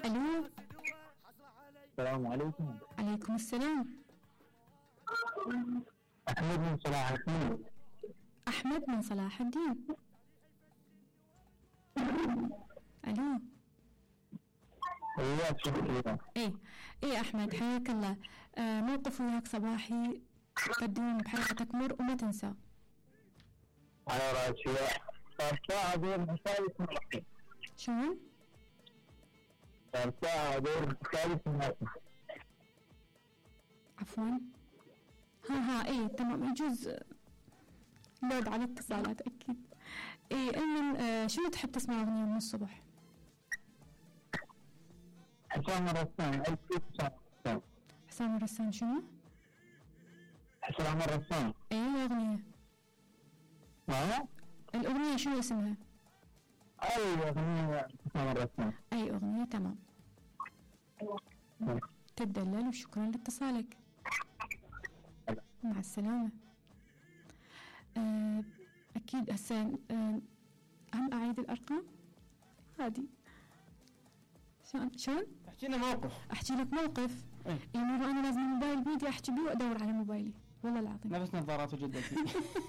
ألو. السلام عليكم. عليكم السلام. أحمد من صلاح الدين. أحمد من صلاح الدين. ألو. وياك شكرا. إيه أحمد، حياك الله. موقف وياك صباحي تقدم بحياتك مر وما تنسى. على راسي. ساعة دور مثالي في شلون؟ ساعة دور مثالي في عفوا. إيه تمام، يجوز لود على الاتصالات أكيد. إيه المن شنو تحب تسمع أغنية من الصبح؟ حسام الرسام. حسام الرسام شنو؟ حسام الرسام. إيه أغنية. الأغنية شنو اسمها؟ أي أغنية حسام الرسام. أي أغنية، تمام. تدلل، وشكرا لاتصالك. مع السلامة. أكيد هسه هم أعيد الأرقام عادي. شلون؟ احكي لنا موقف. أحكي لك موقف. يعني أنا لازم الموبايل بيدي أحكي بيه وأدور على موبايلي، والله العظيم نفس نظارات جدتي.